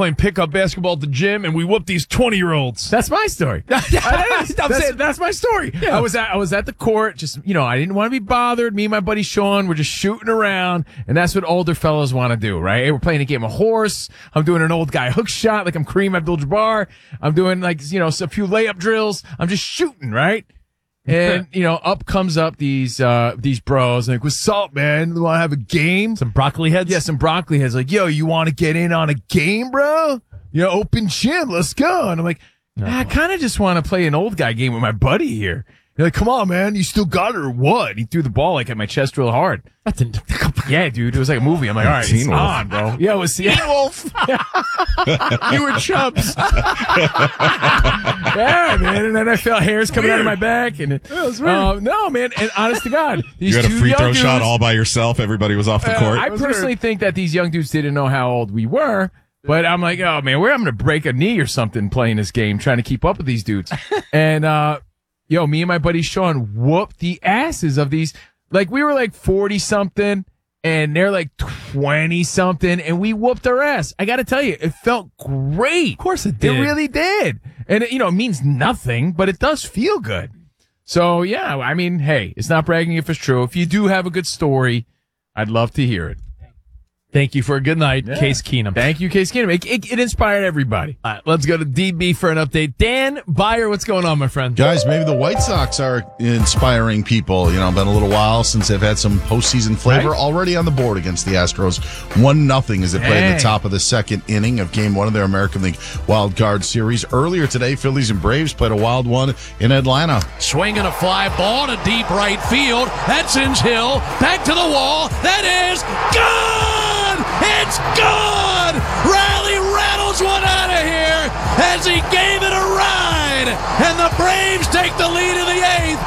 playing pickup basketball at the gym, and we whooped these 20-year-olds. That's my story. That's my story. Yeah. I was at the court, just, I didn't want to be bothered. Me and my buddy Sean were just shooting around, and that's what older fellows want to do, right? Hey, we're playing a game of horse. I'm doing an old guy hook shot like I'm Kareem Abdul-Jabbar. I'm doing a few layup drills. I'm just shooting, right? And, up comes these bros, like, what's up, man? You want to have a game? Some broccoli heads? Yeah, some broccoli heads. Like, yo, you want to get in on a game, bro? Open gym, let's go. And I'm like, I kind of just want to play an old guy game with my buddy here. They're like, come on, man, you still got it or what? He threw the ball at my chest real hard. Yeah, dude, it was like a movie. I'm like, all right, it's on, bro. Yeah, it was Teen Wolf. You were chubs. Yeah, man. And then I felt hairs coming out of my back. And it was weird. No, man. And honest to God, these you had a free throw dudes, shot all by yourself. Everybody was off the court. I personally think that these young dudes didn't know how old we were. But I'm like, oh, man, I'm going to break a knee or something playing this game, trying to keep up with these dudes. And, me and my buddy Sean whooped the asses of these. Like, we were like 40-something, and they're like 20-something, and we whooped their ass. I got to tell you, it felt great. Of course it did. It really did. And, it means nothing, but it does feel good. So, yeah, I mean, hey, it's not bragging if it's true. If you do have a good story, I'd love to hear it. Thank you for a good night, Case Keenum. Thank you, Case Keenum. It inspired everybody. All right, let's go to DB for an update. Dan Byer, what's going on, my friend? Guys, maybe the White Sox are inspiring people. Been a little while since they've had some postseason flavor. Right? Already on the board against the Astros. 1-0 as they play the top of the second inning of Game 1 of their American League Wild Card Series. Earlier today, Phillies and Braves played a wild one in Atlanta. Swinging a fly ball to deep right field. That sends Hill back to the wall. That is gone! It's gone! Riley rattles one out of here as he gave it a ride. And the Braves take the lead in the 8th.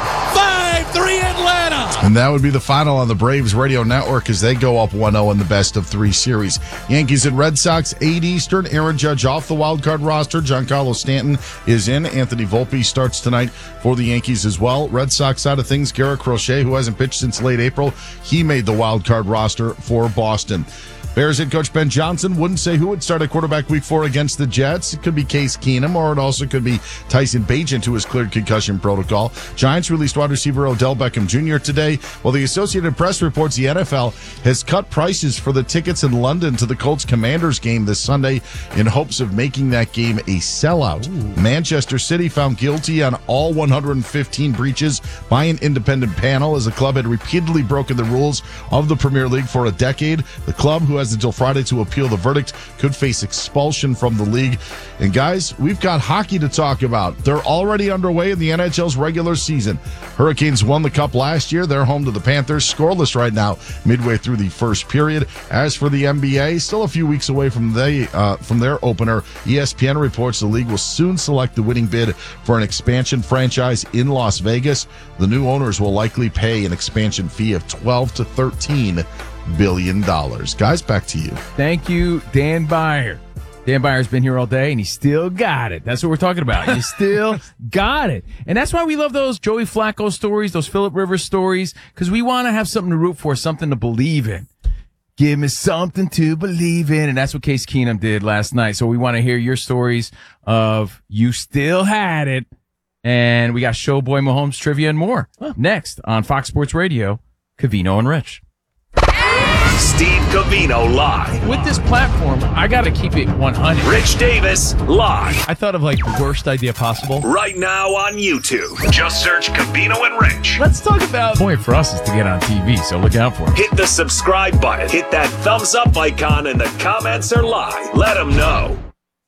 5-3 Atlanta. And that would be the final on the Braves radio network as they go up 1-0 in the best-of-3 series. Yankees and Red Sox, 8 Eastern. Aaron Judge off the wild card roster. Giancarlo Stanton is in. Anthony Volpe starts tonight for the Yankees as well. Red Sox side of things, Garrett Crochet, who hasn't pitched since late April, he made the wild card roster for Boston. Bears head coach Ben Johnson wouldn't say who would start at quarterback week 4 against the Jets. It could be Case Keenum, or it also could be Tyson Bagent, who has cleared concussion protocol. Giants released wide receiver Odell Beckham Jr. today, while the Associated Press reports the NFL has cut prices for the tickets in London to the Colts Commanders game this Sunday in hopes of making that game a sellout. Ooh. Manchester City found guilty on all 115 breaches by an independent panel as the club had repeatedly broken the rules of the Premier League for a decade. The club, who has until Friday to appeal the verdict, could face expulsion from the league. And guys, we've got hockey to talk about. They're already underway in the NHL's regular season. Hurricanes won the Cup last year. They're home to the Panthers, scoreless right now, midway through the first period. As for the NBA, still a few weeks away from their opener. ESPN reports the league will soon select the winning bid for an expansion franchise in Las Vegas. The new owners will likely pay an expansion fee of $12 to $13 billion. Guys, back to you. Thank you, Dan Byer. Dan Byer's been here all day, and he still got it. That's what we're talking about. He still got it. And that's why we love those Joey Flacco stories, those Phillip Rivers stories, because we want to have something to root for, something to believe in. Give me something to believe in. And that's what Case Keenum did last night. So we want to hear your stories of you still had it. And we got Showboy Mahomes trivia and more next on Fox Sports Radio, Covino and Rich. Steve Covino live. With this platform, I got to keep it 100. Rich Davis live. I thought of the worst idea possible. Right now on YouTube. Just search Covino and Rich. Let's talk about. The point for us is to get on TV, so look out for it. Hit the subscribe button. Hit that thumbs up icon, and the comments are live. Let them know.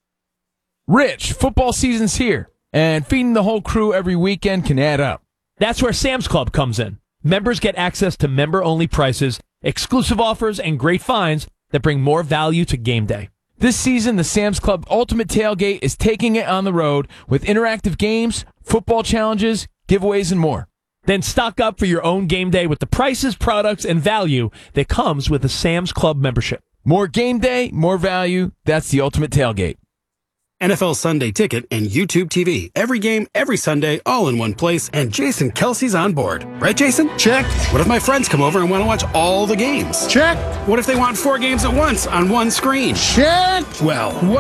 Rich, football season's here, and feeding the whole crew every weekend can add up. That's where Sam's Club comes in. Members get access to member-only prices, exclusive offers, and great finds that bring more value to game day. This season, the Sam's Club Ultimate Tailgate is taking it on the road with interactive games, football challenges, giveaways, and more. Then stock up for your own game day with the prices, products, and value that comes with a Sam's Club membership. More game day, more value. That's the Ultimate Tailgate. NFL Sunday Ticket and YouTube TV. Every game, every Sunday, all in one place, and Jason Kelsey's on board. Right, Jason? Check. What if my friends come over and want to watch all the games? Check. What if they want 4 games at once on one screen? Check. Well, what